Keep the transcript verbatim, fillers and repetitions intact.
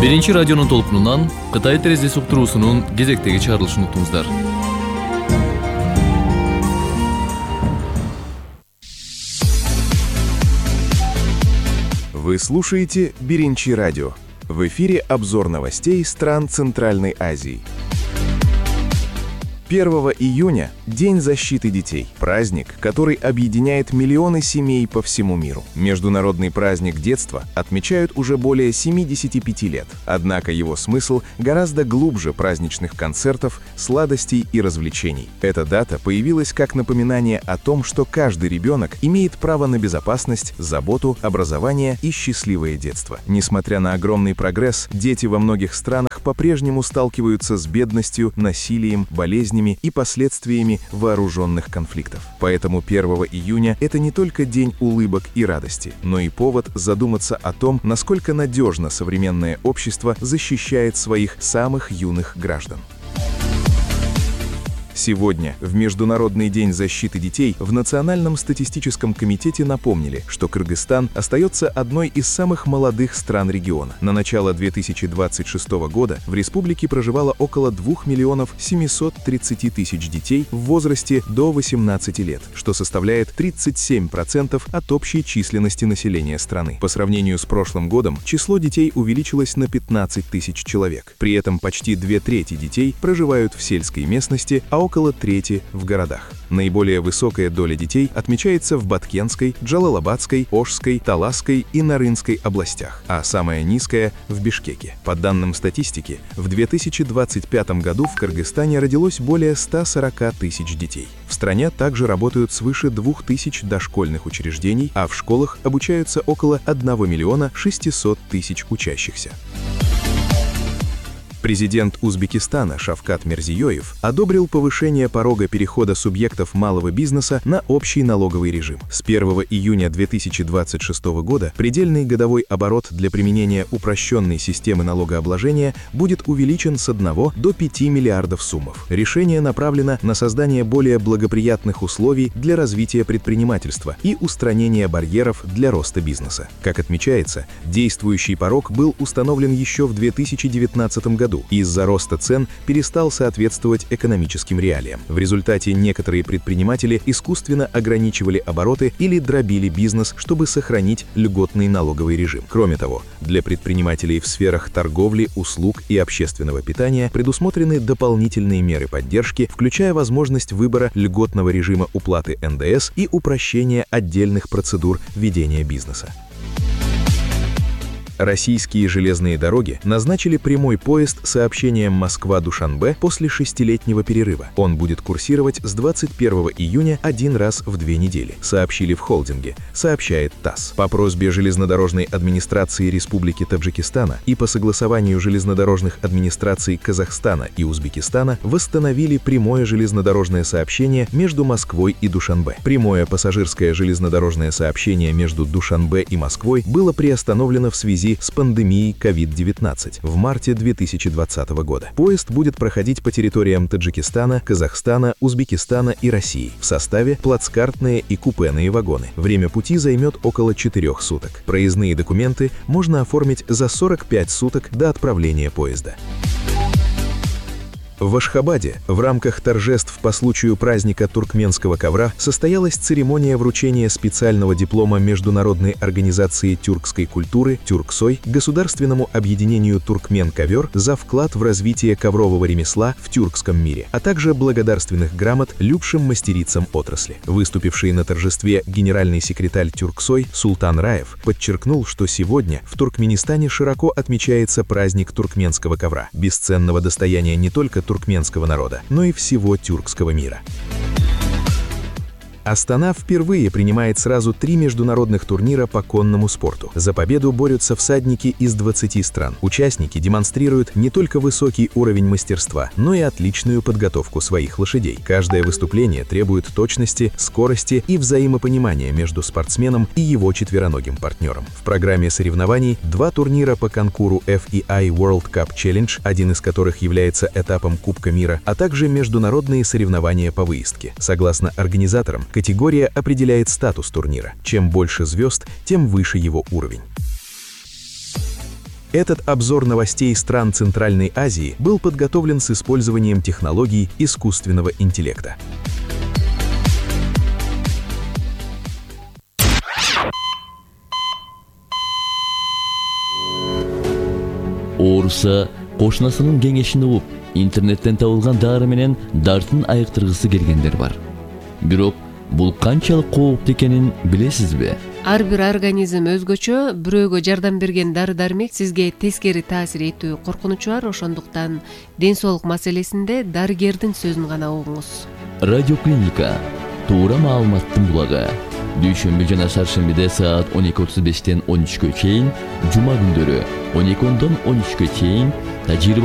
Биринчи радионун толкунунан Кытай терезеси уктуруусунун кезектеги чыгарылышын уктуңуздар. Вы слушаете Биринчи радио. В эфире обзор новостей стран Центральной Азии. первого июня – День защиты детей. Праздник, который объединяет миллионы семей по всему миру. Международный праздник детства отмечают уже более семидесяти пяти лет. Однако его смысл гораздо глубже праздничных концертов, сладостей и развлечений. Эта дата появилась как напоминание о том, что каждый ребенок имеет право на безопасность, заботу, образование и счастливое детство. Несмотря на огромный прогресс, дети во многих странах по-прежнему сталкиваются с бедностью, насилием, болезнью и последствиями вооруженных конфликтов. Поэтому первого июня это не только день улыбок и радости, но и повод задуматься о том, насколько надежно современное общество защищает своих самых юных граждан. Сегодня, в Международный день защиты детей, в Национальном статистическом комитете напомнили, что Кыргызстан остается одной из самых молодых стран региона. На начало две тысячи двадцать шестого года в республике проживало около двух миллионов семисот тридцати тысяч детей в возрасте до восемнадцати лет, что составляет тридцать семь процентов от общей численности населения страны. По сравнению с прошлым годом, число детей увеличилось на пятнадцать тысяч человек. При этом почти две трети детей проживают в сельской местности, а около трети в городах. Наиболее высокая доля детей отмечается в Баткенской, Джалалабадской, Ошской, Таласской и Нарынской областях, а самая низкая – в Бишкеке. По данным статистики, в две тысячи двадцать пятом году в Кыргызстане родилось более ста сорока тысяч детей. В стране также работают свыше двух тысяч дошкольных учреждений, а в школах обучаются около одного миллиона шестисот тысяч учащихся. Президент Узбекистана Шавкат Мирзиёев одобрил повышение порога перехода субъектов малого бизнеса на общий налоговый режим. С первого июня две тысячи двадцать шестого года предельный годовой оборот для применения упрощенной системы налогообложения будет увеличен с одного до пяти миллиардов суммов. Решение направлено на создание более благоприятных условий для развития предпринимательства и устранения барьеров для роста бизнеса. Как отмечается, действующий порог был установлен еще в две тысячи девятнадцатом году. Из-за роста цен перестал соответствовать экономическим реалиям. В результате некоторые предприниматели искусственно ограничивали обороты или дробили бизнес, чтобы сохранить льготный налоговый режим. Кроме того, для предпринимателей в сферах торговли, услуг и общественного питания предусмотрены дополнительные меры поддержки, включая возможность выбора льготного режима уплаты эн дэ эс и упрощения отдельных процедур ведения бизнеса. Российские железные дороги назначили прямой поезд сообщением Москва-Душанбе после шестилетнего перерыва. Он будет курсировать с двадцать первого июня один раз в две недели, сообщили в холдинге, сообщает ТАСС. По просьбе железнодорожной администрации Республики Таджикистана и по согласованию железнодорожных администраций Казахстана и Узбекистана восстановили прямое железнодорожное сообщение между Москвой и Душанбе. Прямое пассажирское железнодорожное сообщение между Душанбе и Москвой было приостановлено в связи с пандемией ковид девятнадцать в марте две тысячи двадцатого года. Поезд будет проходить по территориям Таджикистана, Казахстана, Узбекистана и России в составе плацкартные и купейные вагоны. Время пути займет около четырех суток. Проездные документы можно оформить за сорок пять суток до отправления поезда. В Ашхабаде в рамках торжеств по случаю праздника туркменского ковра состоялась церемония вручения специального диплома Международной организации тюркской культуры «Тюрксой» Государственному объединению «Туркмен-ковер» за вклад в развитие коврового ремесла в тюркском мире, а также благодарственных грамот любшим мастерицам отрасли. Выступивший на торжестве генеральный секретарь «Тюрксой» Султан Раев подчеркнул, что сегодня в Туркменистане широко отмечается праздник туркменского ковра, бесценного достояния не только туркменского народа, но и всего тюркского мира. Астана впервые принимает сразу три международных турнира по конному спорту. За победу борются всадники из двадцати стран. Участники демонстрируют не только высокий уровень мастерства, но и отличную подготовку своих лошадей. Каждое выступление требует точности, скорости и взаимопонимания между спортсменом и его четвероногим партнером. В программе соревнований два турнира по конкуру эф и ай World Cup Challenge, один из которых является этапом Кубка мира, а также международные соревнования по выездке. Согласно организаторам, категория определяет статус турнира. Чем больше звезд, тем выше его уровень. Этот обзор новостей стран Центральной Азии был подготовлен с использованием технологий искусственного интеллекта. Ооруса кошунасынын кеңешин угуп, интернеттен табылган дары менен дартын айыктыргысы келгендер бар. Бирок бул канчалык кооптуу экенин билесизби? Ар бир организм өзгөчө, бирөөгө жардам берген дары-дармек сизге тескери таасир этүү коркунучу бар, ошондуктан ден соолук маселесинде дарыгердин сөзүн гана угуңуз. Радиоклиника, туура маалыматтын булагы. Дүйшөмбү жана шаршембиде саат он эки отуз бештен он үчкө чейин, жума күндөрү он эки ондон он үчкө чейин тажрыйба